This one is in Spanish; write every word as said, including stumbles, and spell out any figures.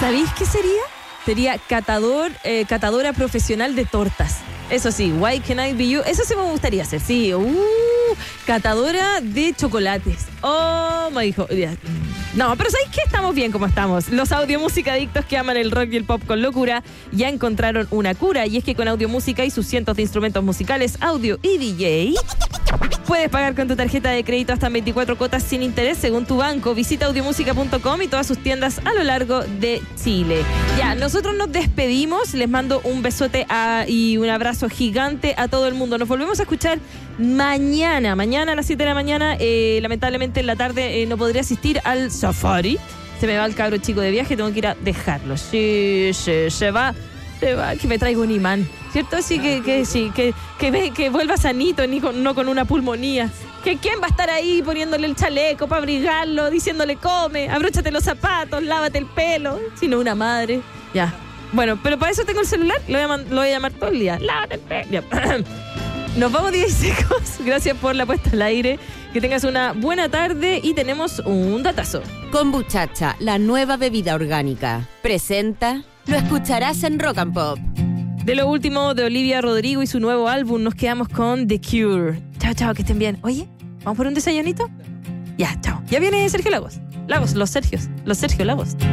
¿Sabéis qué sería? Sería catador, eh, catadora profesional de tortas. Eso sí, why can I be you? Eso sí me gustaría hacer, sí. Uh, catadora de chocolates. Oh, my hijo. No, pero ¿sabéis qué? Estamos bien como estamos. Los audiomúsica adictos que aman el rock y el pop con locura ya encontraron una cura. Y es que con Audiomúsica y sus cientos de instrumentos musicales, audio y D J, puedes pagar con tu tarjeta de crédito hasta veinticuatro cuotas sin interés según tu banco. Visita audiomúsica punto com y todas sus tiendas a lo largo de Chile. Ya, nosotros nos despedimos. Les mando un besote a, y un abrazo gigante a todo el mundo. Nos volvemos a escuchar mañana. Mañana a las siete de la mañana. Eh, lamentablemente en la tarde eh, no podré asistir al Safari. Se me va el cabro chico de viaje. Tengo que ir a dejarlo. Sí, sí, se va. Se va. Que me traigo un imán. ¿Cierto? Así que, que sí, que, que, ve, que vuelva sanito, ni con, no con una pulmonía. ¿Que quién va a estar ahí poniéndole el chaleco para abrigarlo, diciéndole come, abróchate los zapatos, lávate el pelo? Sino una madre. Ya. Bueno, pero para eso tengo el celular. Lo voy a, lo voy a llamar todo el día. Lávate el pelo. Ya. Nos vamos diez secos. Gracias por la puesta al aire. Que tengas una buena tarde y tenemos un datazo. Kombuchacha, la nueva bebida orgánica. Presenta, lo escucharás en Rock and Pop. De lo último de Olivia Rodrigo y su nuevo álbum, nos quedamos con The Cure. Chao, chao, que estén bien. Oye, ¿vamos por un desayunito? Ya, chao. Ya viene Sergio Lagos. Lagos, los Sergios. Los Sergio Lagos.